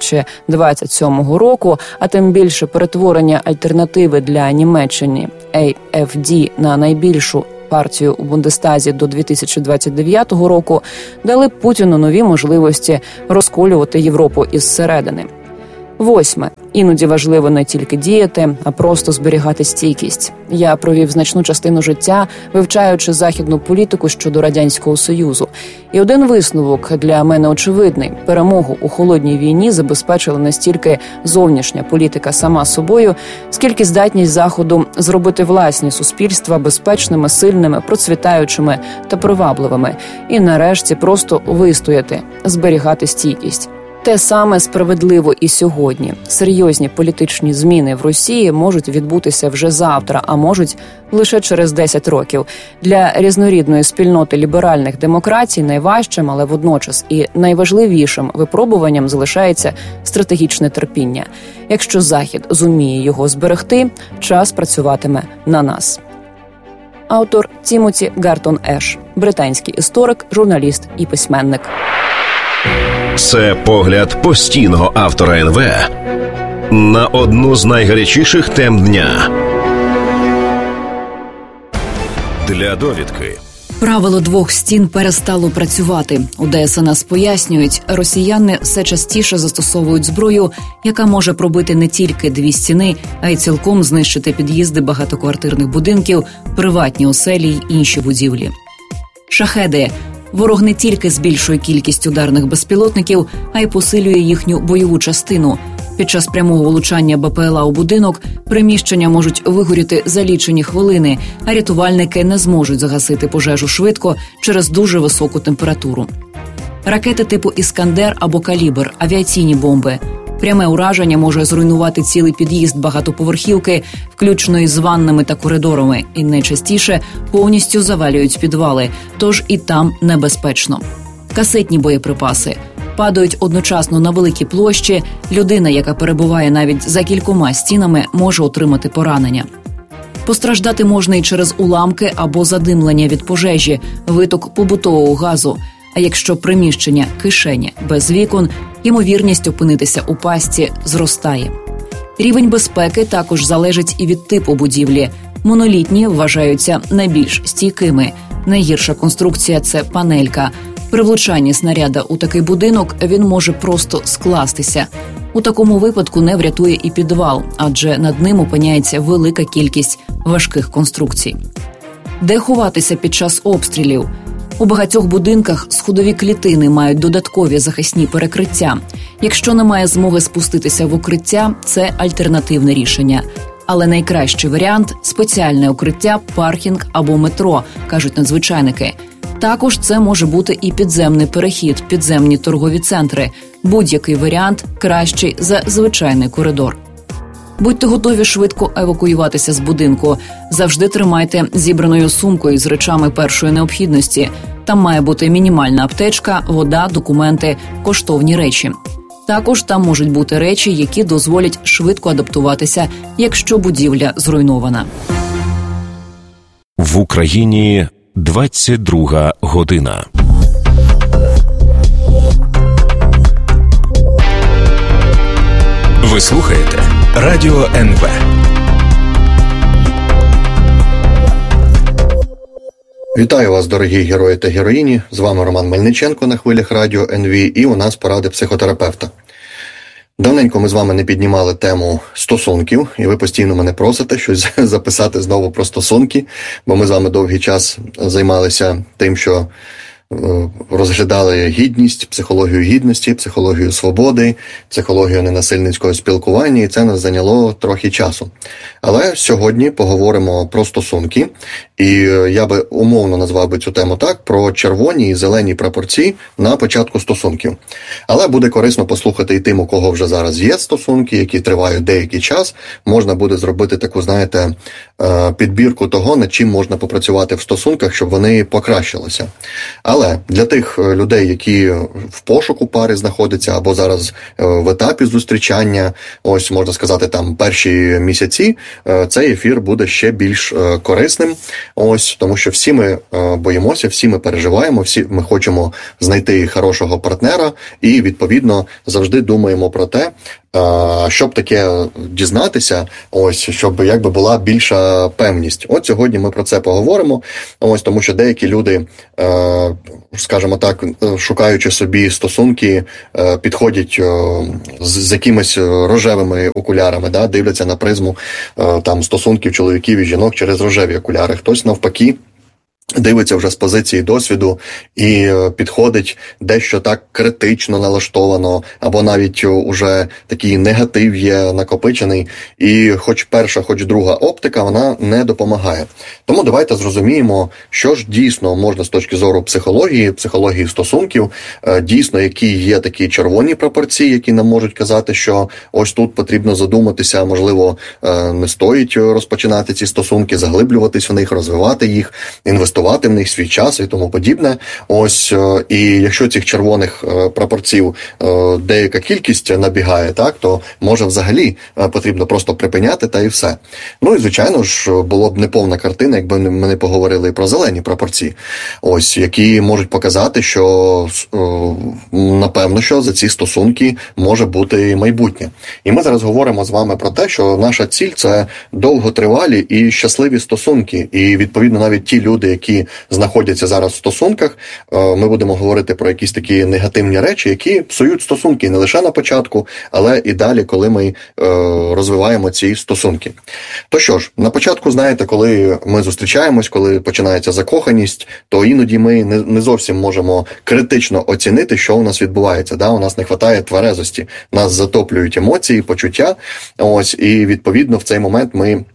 2027 року, а тим більше перетворення альтернативи для Німеччини AfD на найбільшу партію у Бундестазі до 2029 року дали Путіну нові можливості розколювати Європу із середини. 8. Іноді важливо не тільки діяти, а просто зберігати стійкість. Я провів значну частину життя, вивчаючи західну політику щодо Радянського Союзу. І один висновок для мене очевидний. Перемогу у холодній війні забезпечила не стільки зовнішня політика сама собою, скільки здатність Заходу зробити власні суспільства безпечними, сильними, процвітаючими та привабливими. І нарешті просто вистояти, зберігати стійкість. Те саме справедливо і сьогодні. Серйозні політичні зміни в Росії можуть відбутися вже завтра, а можуть лише через 10 років. Для різнорідної спільноти ліберальних демократій найважчим, але водночас і найважливішим випробуванням залишається стратегічне терпіння. Якщо Захід зуміє його зберегти, час працюватиме на нас. Автор Тімоті Гартон Еш, британський історик, журналіст і письменник. Це погляд постійного автора НВ на одну з найгарячіших тем дня. Для довідки. Правило 2 стін перестало працювати. У ДСНС пояснюють, росіяни все частіше застосовують зброю, яка може пробити не тільки 2 стіни, а й цілком знищити під'їзди багатоквартирних будинків, приватні оселі й інші будівлі. Шахеди. Ворог не тільки збільшує кількість ударних безпілотників, а й посилює їхню бойову частину. Під час прямого влучання БПЛА у будинок приміщення можуть вигоріти за лічені хвилини, а рятувальники не зможуть загасити пожежу швидко через дуже високу температуру. Ракети типу «Іскандер» або «Калібр» – авіаційні бомби. Пряме ураження може зруйнувати цілий під'їзд багатоповерхівки, включно із ваннами та коридорами, і найчастіше повністю завалюють підвали, тож і там небезпечно. Касетні боєприпаси падають одночасно на великі площі, людина, яка перебуває навіть за кількома стінами, може отримати поранення. Постраждати можна і через уламки або задимлення від пожежі, виток побутового газу. А якщо приміщення – кишеня без вікон, ймовірність опинитися у пастці зростає. Рівень безпеки також залежить і від типу будівлі. Монолітні вважаються найбільш стійкими. Найгірша конструкція – це панелька. При влучанні снаряда у такий будинок він може просто скластися. У такому випадку не врятує і підвал, адже над ним опиняється велика кількість важких конструкцій. Де ховатися під час обстрілів? У багатьох будинках сходові клітини мають додаткові захисні перекриття. Якщо немає змоги спуститися в укриття, це альтернативне рішення. Але найкращий варіант – спеціальне укриття, паркінг або метро, кажуть надзвичайники. Також це може бути і підземний перехід, підземні торгові центри. Будь-який варіант кращий за звичайний коридор. Будьте готові швидко евакуюватися з будинку. Завжди тримайте зібраною сумкою з речами першої необхідності. Там має бути мінімальна аптечка, вода, документи, коштовні речі. Також там можуть бути речі, які дозволять швидко адаптуватися, якщо будівля зруйнована. В Україні 22 година. Ви слухаєте Радіо НВ. Вітаю вас, дорогі герої та героїні. З вами Роман Мельниченко на хвилях радіо НВ, і у нас поради психотерапевта. Давненько ми з вами не піднімали тему стосунків, і ви постійно мене просите щось записати знову про стосунки, бо ми з вами довгий час займалися тим, що розглядали гідність, психологію гідності, психологію свободи, психологію ненасильницького спілкування, і це нас зайняло трохи часу. Але сьогодні поговоримо про стосунки, і я би умовно назвав би цю тему так, про червоні і зелені прапорці на початку стосунків. Але буде корисно послухати і тим, у кого вже зараз є стосунки, які тривають деякий час. Можна буде зробити таку, знаєте, підбірку того, над чим можна попрацювати в стосунках, щоб вони покращилися. Але для тих людей, які в пошуку пари знаходяться або зараз в етапі зустрічання, ось можна сказати, там перші місяці, цей ефір буде ще більш корисним. Ось, тому що всі ми боїмося, всі ми переживаємо, всі ми хочемо знайти хорошого партнера і, відповідно, завжди думаємо про те, щоб таке дізнатися, ось, щоб якби була більша певність. От сьогодні ми про це поговоримо, ось, тому що деякі люди, скажімо так, шукаючи собі стосунки, підходять з якимись рожевими окулярами, да, дивляться на призму там стосунків чоловіків і жінок через рожеві окуляри. Хтось навпаки дивиться вже з позиції досвіду і підходить дещо так критично налаштовано, або навіть уже такий негатив є накопичений, і хоч перша, хоч друга оптика, вона не допомагає. Тому давайте зрозуміємо, що ж дійсно можна з точки зору психології стосунків, дійсно, які є такі червоні прапорці, які нам можуть казати, що ось тут потрібно задуматися, можливо, не стоїть розпочинати ці стосунки, заглиблюватись в них, розвивати їх, інвестувати в них свій час і тому подібне. Ось, і якщо цих червоних прапорців деяка кількість набігає, так, то може взагалі потрібно просто припиняти та і все. Ну і звичайно ж, було б неповна картина, якби ми не поговорили про зелені прапорці, ось, які можуть показати, що напевно, що за ці стосунки може бути майбутнє. І ми зараз говоримо з вами про те, що наша ціль – це довготривалі і щасливі стосунки. І, відповідно, навіть ті люди, які знаходяться зараз в стосунках, ми будемо говорити про якісь такі негативні речі, які псують стосунки не лише на початку, але і далі, коли ми розвиваємо ці стосунки. То що ж, на початку, знаєте, коли ми зустрічаємось, коли починається закоханість, то іноді ми не зовсім можемо критично оцінити, що у нас відбувається. Да? У нас не вистачає тверезості, нас затоплюють емоції, почуття, ось, і відповідно в цей момент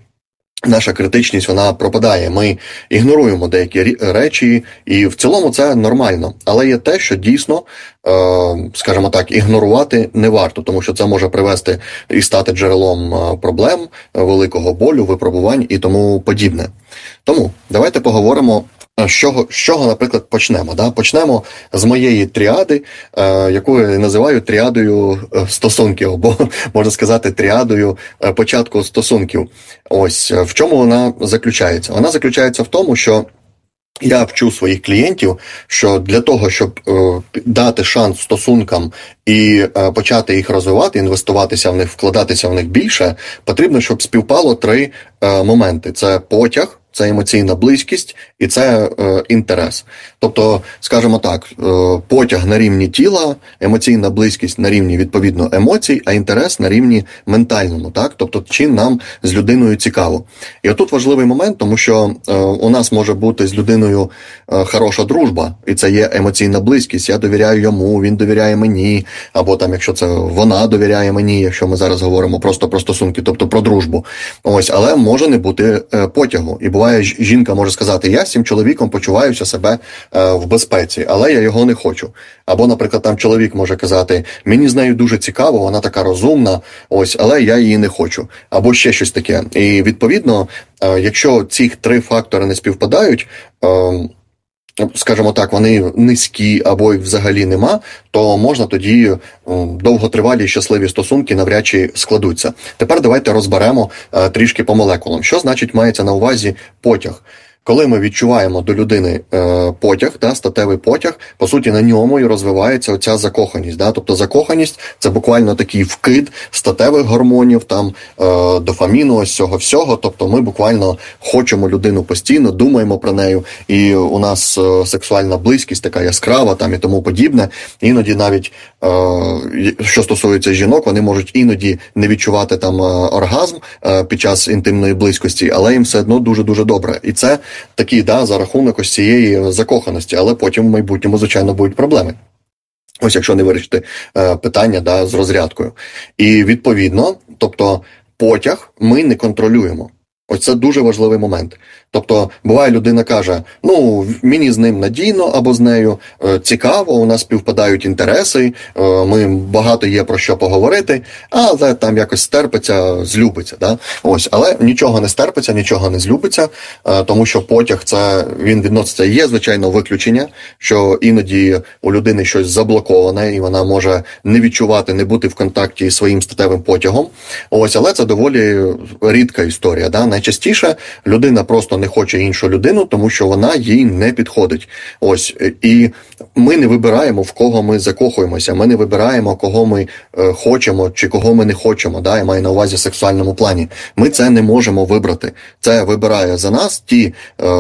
наша критичність, вона пропадає. Ми ігноруємо деякі речі, і в цілому це нормально. Але є те, що дійсно, скажімо так, ігнорувати не варто, тому що це може привести і стати джерелом проблем, великого болю, випробувань і тому подібне. Тому давайте поговоримо, з чого, наприклад, почнемо. Да? Почнемо з моєї тріади, яку я називаю тріадою стосунків, або, можна сказати, тріадою початку стосунків. Ось, в чому вона заключається? Вона заключається в тому, що я вчу своїх клієнтів, що для того, щоб дати шанс стосункам і почати їх розвивати, інвестуватися в них, вкладатися в них більше, потрібно, щоб співпало 3 моменти. Це потяг, це емоційна близькість і це інтерес. Тобто, скажімо так, потяг на рівні тіла, емоційна близькість на рівні, відповідно, емоцій, а інтерес на рівні ментальному, так? Тобто, чим нам з людиною цікаво. І отут важливий момент, тому що у нас може бути з людиною хороша дружба, і це є емоційна близькість. Я довіряю йому, він довіряє мені, або там, якщо це вона довіряє мені, якщо ми зараз говоримо просто про стосунки, тобто про дружбу. Ось, але може не бути потягу. І буває, жінка може сказати, я з цим чоловіком почуваюся себе в безпеці, але я його не хочу. Або, наприклад, там чоловік може казати, мені з нею дуже цікаво, вона така розумна, ось, але я її не хочу. Або ще щось таке. І, відповідно, якщо ці 3 фактори не співпадають, скажімо так, вони низькі або їх взагалі нема, то можна тоді довготривалі щасливі стосунки навряд чи складуться. Тепер давайте розберемо трішки по молекулам. Що значить мається на увазі потяг? коли ми відчуваємо до людини потяг, статевий потяг, по суті, на ньому і розвивається оця закоханість. Тобто закоханість – це буквально такий вкид статевих гормонів, дофаміну, ось цього всього. Тобто ми буквально хочемо людину постійно, думаємо про нею, і у нас сексуальна близькість така яскрава і тому подібне. Іноді навіть, що стосується жінок, вони можуть іноді не відчувати оргазм під час інтимної близькості, але їм все одно дуже-дуже добре. І це такі, за рахунок ось цієї закоханості, але потім в майбутньому, звичайно, будуть проблеми. Ось якщо не вирішити питання з розрядкою. І відповідно, тобто потяг ми не контролюємо. Ось це дуже важливий момент. Тобто, буває, людина каже, мені з ним надійно або з нею цікаво, у нас співпадають інтереси, ми багато є про що поговорити, але там якось стерпиться, злюбиться. Ось, але нічого не стерпиться, нічого не злюбиться, тому що потяг, він відноситься, є, звичайно, виключення, що іноді у людини щось заблоковане, і вона може не відчувати, не бути в контакті зі своїм статевим потягом. Ось, але це доволі рідка історія. Найчастіше людина просто не хоче іншу людину, тому що вона їй не підходить. Ось. І ми не вибираємо, в кого ми закохуємося. Ми не вибираємо, кого ми хочемо чи кого ми не хочемо. Я маю на увазі в сексуальному плані. Ми це не можемо вибрати. Це вибирає за нас ті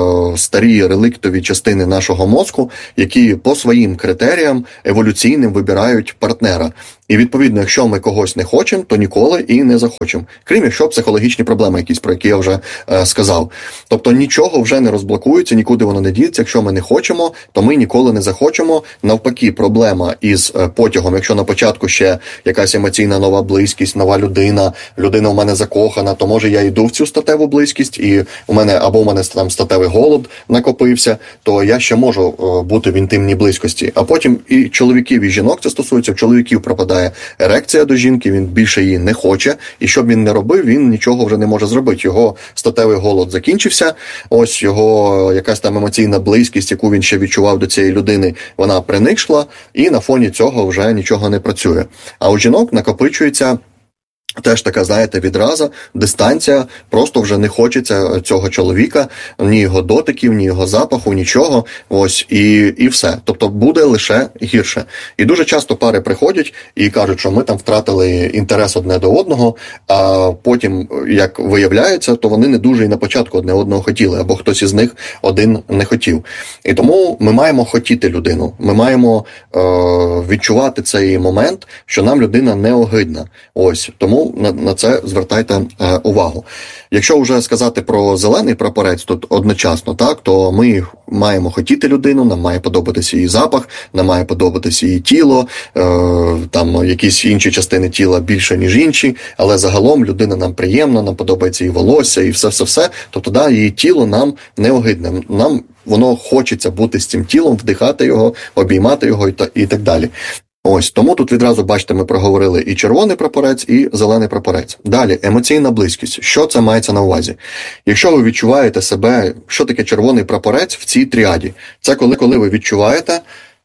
старі реліктові частини нашого мозку, які по своїм критеріям еволюційним вибирають партнера. І, відповідно, якщо ми когось не хочемо, то ніколи і не захочемо. Крім якщо психологічні проблеми якісь, про які я вже сказав. Тобто нічого вже не розблокується, нікуди воно не діється. Якщо ми не хочемо, то ми ніколи не захочемо. Навпаки, проблема із потягом, якщо на початку ще якась емоційна нова близькість, нова людина в мене закохана, то може я йду в цю статеву близькість, і у мене там статевий голод накопився, то я ще можу бути в інтимній близькості. А потім і чоловіків, і жінок це стосується, в чоловіків пропадає ерекція до жінки, він більше її не хоче, і що б він не робив, він нічого вже не може зробити. Його статевий голод закінчився, ось його якась там емоційна близькість, яку він ще відчував до цієї людини, вона приникшла, і на фоні цього вже нічого не працює. А у жінок накопичується теж така, відраза, дистанція, просто вже не хочеться цього чоловіка, ні його дотиків, ні його запаху, нічого, ось, і все. Тобто буде лише гірше. І дуже часто пари приходять і кажуть, що ми там втратили інтерес одне до одного, а потім, як виявляється, то вони не дуже і на початку одне одного хотіли, або хтось із них один не хотів. І тому ми маємо хотіти людину, ми маємо відчувати цей момент, що нам людина не огидна. Ось, тому на це звертайте увагу. Якщо вже сказати про зелений прапорець, то одночасно, то ми маємо хотіти людину, нам має подобатися її запах, нам має подобатися її тіло, там якісь інші частини тіла більше, ніж інші, але загалом людина нам приємна, нам подобається її волосся і все-все-все, тобто її тіло нам не огидне, нам воно хочеться бути з цим тілом, вдихати його, обіймати його і так далі. Ось, тому тут відразу, бачите, ми проговорили і червоний прапорець, і зелений прапорець. Далі, емоційна близькість. Що це мається на увазі? Якщо ви відчуваєте себе, що таке червоний прапорець в цій тріаді? Це коли ви відчуваєте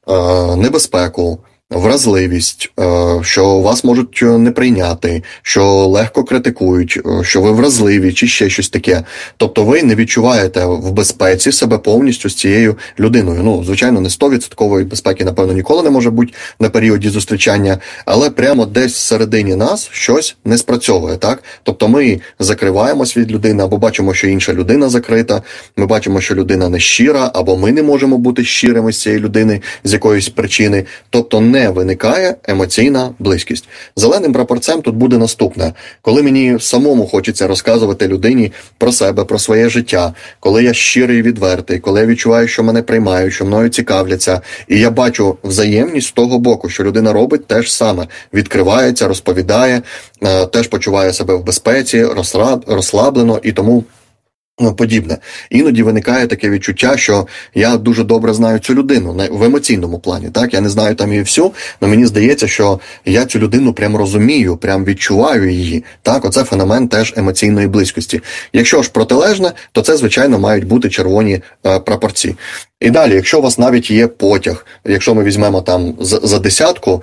небезпеку, вразливість, що вас можуть не прийняти, що легко критикують, що ви вразливі, чи ще щось таке. Тобто ви не відчуваєте в безпеці себе повністю з цією людиною. Звичайно, не 100% безпеки, напевно, ніколи не може бути на періоді зустрічання, але прямо десь всередині нас щось не спрацьовує, так? Тобто ми закриваємось від людини, або бачимо, що інша людина закрита, ми бачимо, що людина не щира, або ми не можемо бути щирими з цієї людини з якоїсь причини. Тобто не виникає емоційна близькість. Зеленим прапорцем тут буде наступне. Коли мені самому хочеться розказувати людині про себе, про своє життя, коли я щирий і відвертий, коли я відчуваю, що мене приймають, що мною цікавляться, і я бачу взаємність з того боку, що людина робить те ж саме. Відкривається, розповідає, теж почуває себе в безпеці, розслаблено і тому подібне. Іноді виникає таке відчуття, що я дуже добре знаю цю людину в емоційному плані, так? Я не знаю там її всю, але мені здається, що я цю людину прям розумію, прям відчуваю її. Так, оце феномен теж емоційної близькості. Якщо ж протилежне, то це, звичайно, мають бути червоні прапорці. І далі, якщо у вас навіть є потяг, якщо ми візьмемо там за десятку,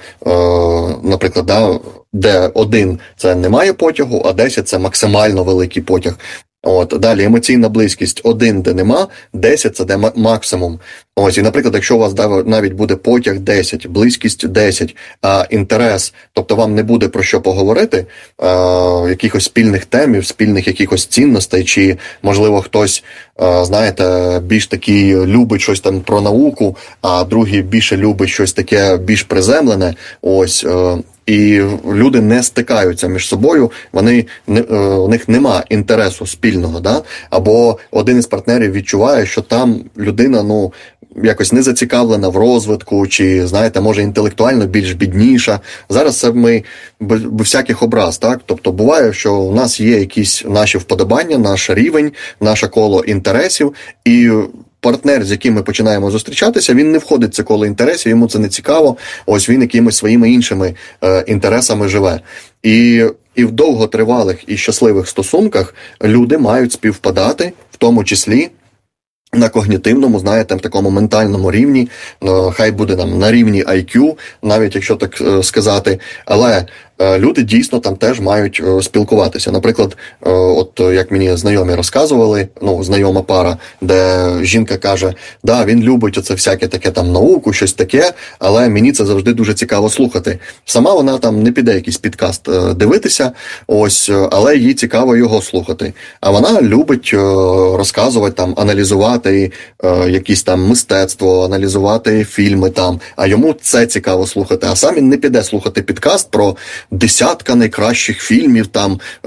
наприклад, де 1 – це немає потягу, а 10 – це максимально великий потяг, Далі емоційна близькість 1, де нема, 10 – це де максимум. І, наприклад, якщо у вас навіть буде потяг 10, близькість 10, а інтерес, тобто вам не буде про що поговорити, якихось спільних темів, спільних якихось цінностей, чи, можливо, хтось, знаєте, більш такий любить щось там про науку, а другий більше любить щось таке більш приземлене, і люди не стикаються між собою, у них нема інтересу спільного, да? Або один із партнерів відчуває, що там людина, якось не зацікавлена в розвитку, чи, знаєте, може інтелектуально більш бідніша. Зараз це ми без всяких образ, так? Тобто буває, що у нас є якісь наші вподобання, наш рівень, наше коло інтересів, і партнер, з яким ми починаємо зустрічатися, він не входить в це коло інтересів, йому це не цікаво, він якимись своїми іншими інтересами живе. І в довготривалих і щасливих стосунках люди мають співпадати, в тому числі на когнітивному, знаєте, такому ментальному рівні, хай буде нам на рівні IQ, навіть якщо так сказати, але люди дійсно там теж мають спілкуватися. Наприклад, як мені знайомі розказували, знайома пара, де жінка каже, да, він любить оце всяке таке там науку, щось таке, але мені це завжди дуже цікаво слухати. Сама вона там не піде якийсь підкаст дивитися, але їй цікаво його слухати. А вона любить розказувати, там, аналізувати якісь там мистецтво, аналізувати фільми там, а йому це цікаво слухати. А сам він не піде слухати підкаст про 10 найкращих фільмів там